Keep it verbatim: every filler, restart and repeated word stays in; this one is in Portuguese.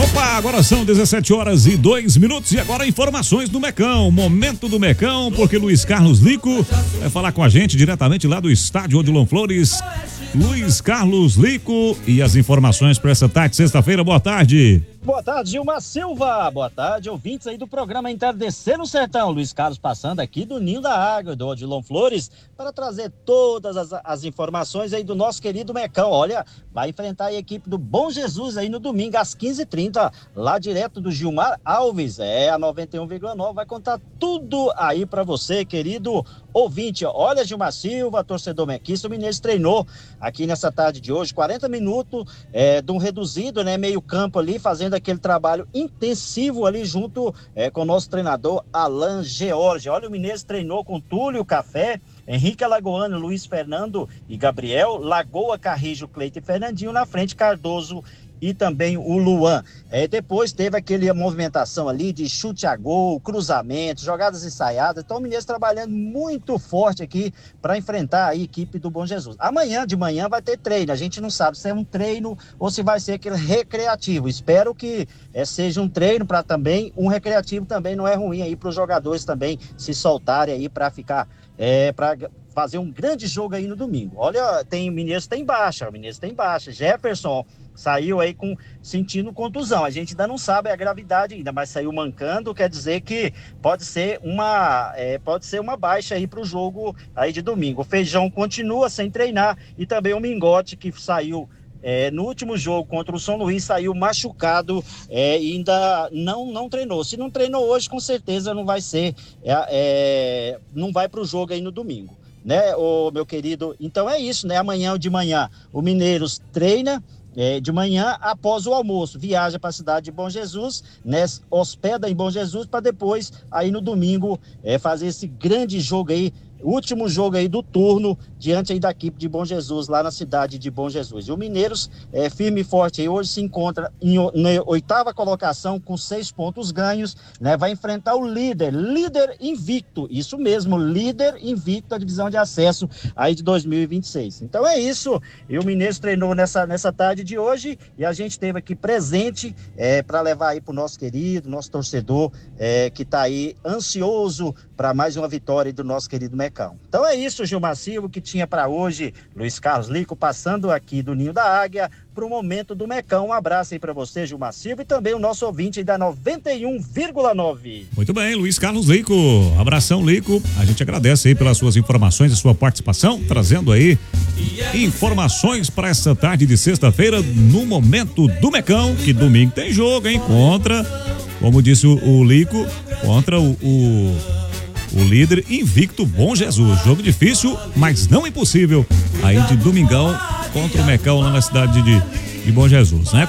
Opa, agora são dezessete horas e dois minutos e agora informações do Mecão, momento do Mecão, porque Luiz Carlos Lico vai falar com a gente diretamente lá do estádio Odilon Flores. Luiz Carlos Lico e as informações para essa tarde, sexta-feira. Boa tarde. Boa tarde, Gilmar Silva. Boa tarde, ouvintes aí do programa Entardecer no Sertão. Luiz Carlos passando aqui do Ninho da Água, do Odilon Flores, para trazer todas as, as informações aí do nosso querido Mecão. Olha, vai enfrentar a equipe do Bom Jesus aí no domingo às quinze e trinta, lá direto do Gilmar Alves. É, a noventa e um vírgula nove vai contar tudo aí para você, querido ouvinte. Olha, Gilmar Silva, torcedor mequista, o Mineiro treinou aqui nessa tarde de hoje, quarenta minutos é, de um reduzido, né, meio campo ali, fazendo aquele trabalho intensivo ali junto é, com o nosso treinador Alan George. Olha, o Mineiro treinou com Túlio Café, Henrique Alagoano, Luiz Fernando e Gabriel, Lagoa, Carrijo, Cleito e Fernandinho, na frente Cardoso e também o Luan. É, depois teve aquele movimentação ali de chute a gol, cruzamento, jogadas ensaiadas. Então o Mineiro trabalhando muito forte aqui para enfrentar a equipe do Bom Jesus. Amanhã de manhã vai ter treino. A gente não sabe se é um treino ou se vai ser aquele recreativo. Espero que é, seja um treino para também um recreativo. Também não é ruim aí para os jogadores também se soltarem aí para ficar é, para fazer um grande jogo aí no domingo. Olha, tem o Mineiro tem baixa, o Mineiro tem baixa. Jefferson saiu aí com, sentindo contusão. A gente ainda não sabe a gravidade ainda, mas saiu mancando, quer dizer que pode ser uma, é, pode ser uma baixa aí para o jogo aí de domingo. O Feijão continua sem treinar e também o Mingote, que saiu é, no último jogo contra o São Luís, saiu machucado é, e ainda não, não treinou. Se não treinou hoje, com certeza não vai ser, é, é, não vai para o jogo aí no domingo, né, ô, meu querido? Então é isso, né? Amanhã de manhã o Mineiros treina, É, de manhã, após o almoço, viaja para a cidade de Bom Jesus, né, hospeda em Bom Jesus, para depois, aí no domingo, é, fazer esse grande jogo aí, último jogo aí do turno, diante aí da equipe de Bom Jesus, lá na cidade de Bom Jesus. E o Mineiros, é, firme e forte aí, hoje se encontra em, na oitava colocação, com seis pontos ganhos, né, vai enfrentar o líder, líder invicto, isso mesmo, líder invicto da divisão de acesso aí de dois mil e vinte e seis. Então é isso, e o Mineiros treinou nessa, nessa tarde de hoje, e a gente esteve aqui presente é, para levar aí para o nosso querido, nosso torcedor, é, que está aí ansioso para mais uma vitória do nosso querido Mecão. Então é isso, Gilmar Silva, que tinha para hoje. Luiz Carlos Lico passando aqui do Ninho da Águia para o momento do Mecão. Um abraço aí para você, Gilmar Silva, e também o nosso ouvinte da noventa e um vírgula nove. Muito bem, Luiz Carlos Lico. Abração, Lico. A gente agradece aí pelas suas informações e sua participação, trazendo aí informações para essa tarde de sexta-feira no momento do Mecão, que domingo tem jogo, hein? Contra, como disse o, o Lico, contra o, o O líder invicto Bom Jesus. Jogo difícil, mas não impossível. Aí de domingão contra o Mecão lá na cidade de, de Bom Jesus, né?